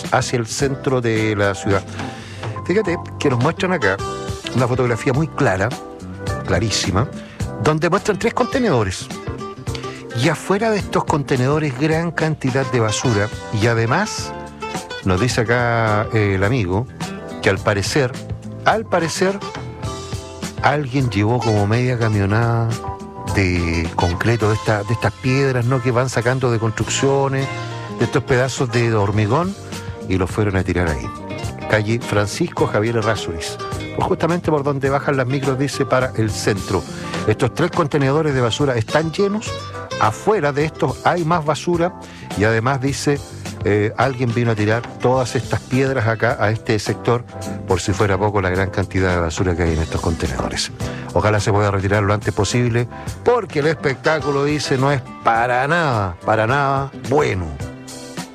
hacia el centro de la ciudad. Fíjate que nos muestran acá una fotografía muy clara, clarísima, donde muestran 3 contenedores. Y afuera de estos contenedores gran cantidad de basura. Y además, nos dice acá el amigo, que al parecer, alguien llevó como media camionada de concreto, de estas piedras, ¿no?, que van sacando de construcciones, de estos pedazos de hormigón, y los fueron a tirar ahí. Calle Francisco Javier Errázuriz, justamente por donde bajan las micros, dice, para el centro. Estos 3 contenedores de basura están llenos. Afuera de estos hay más basura y además, dice, alguien vino a tirar todas estas piedras acá a este sector, por si fuera poco la gran cantidad de basura que hay en estos contenedores. Ojalá se pueda retirar lo antes posible, porque el espectáculo, dice, no es para nada bueno.